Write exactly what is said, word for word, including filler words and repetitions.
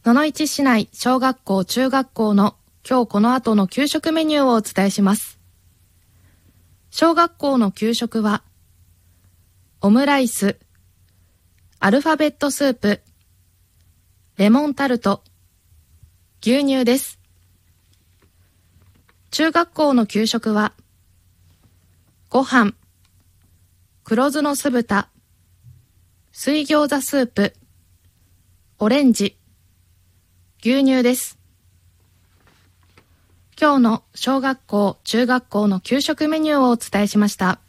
野々市市内小学校中学校の今日この後の給食メニューをお伝えします。小学校の給食はオムライス、アルファベットスープ、レモンタルト、牛乳です。中学校の給食はご飯、黒酢の酢豚、水餃子スープ、オレンジ、牛乳です。今日の小学校中学校の給食メニューをお伝えしました。